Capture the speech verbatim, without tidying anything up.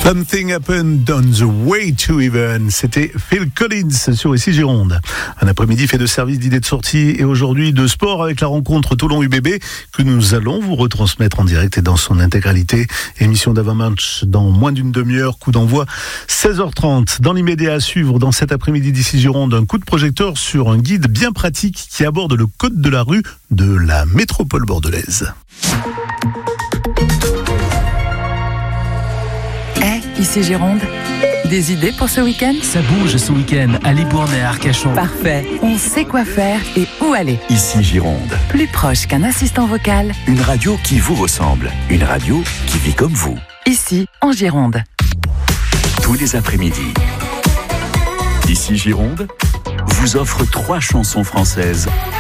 Something happened on the way to heaven. C'était Phil Collins sur Ici Gironde. Un après-midi fait de service d'idées de sortie et aujourd'hui de sport avec la rencontre Toulon U B B que nous allons vous retransmettre en direct et dans son intégralité. Émission d'avant-match dans moins d'une demi-heure, coup d'envoi seize heures trente. Dans l'immédiat à suivre dans cet après-midi d'Ici Gironde, un coup de projecteur sur un guide bien pratique qui aborde le code de la rue de la métropole bordelaise. Ici Gironde, des idées pour ce week-end ? Ça bouge ce week-end à Libourne et à Arcachon. Parfait, on sait quoi faire et où aller. Ici Gironde. Plus proche qu'un assistant vocal. Une radio qui vous ressemble. Une radio qui vit comme vous. Ici, en Gironde. Tous les après-midi. Ici Gironde vous offre trois chansons françaises